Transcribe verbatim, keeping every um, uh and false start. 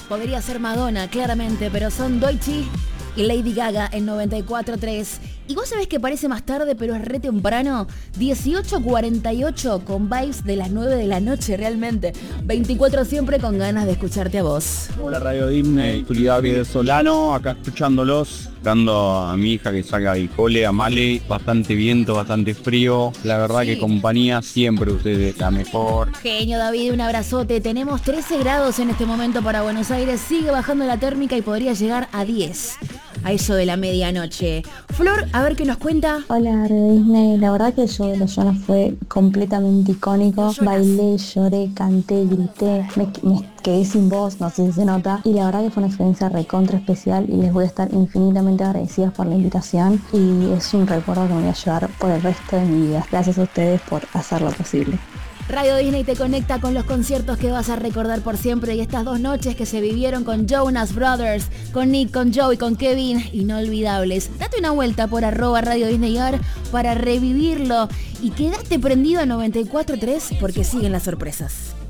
Podría ser Madonna, claramente, pero son Doechii y Lady Gaga en noventa y cuatro tres. Y vos sabés que parece más tarde, pero es re temprano. dieciocho cuarenta y ocho con vibes de las nueve de la noche realmente. veinticuatro siempre con ganas de escucharte a vos. Hola Radio Disney, Julián de Solano, acá escuchándolos, dando a mi hija que salga del cole, a Male, bastante viento, bastante frío. La verdad Sí. que compañía siempre ustedes la mejor. Genio David, un abrazote. Tenemos trece grados en este momento para Buenos Aires. Sigue bajando la térmica y podría llegar a diez. A eso de la medianoche. Flor, a ver qué nos cuenta. Hola Radio Disney, la verdad que el show de los Jonas fue completamente icónico. Los Jonas. Bailé, lloré, canté, grité, me, me quedé sin voz, no sé si se nota. Y la verdad que fue una experiencia recontra especial y les voy a estar infinitamente agradecidas por la invitación. Y es un recuerdo que me voy a llevar por el resto de mi vida. Gracias a ustedes por hacerlo posible. Radio Disney te conecta con los conciertos que vas a recordar por siempre y estas dos noches que se vivieron con Jonas Brothers, con Nick, con Joey, con Kevin, inolvidables. Date una vuelta por arroba Radio Disney R para revivirlo y quedate prendido a noventa y cuatro tres porque siguen las sorpresas.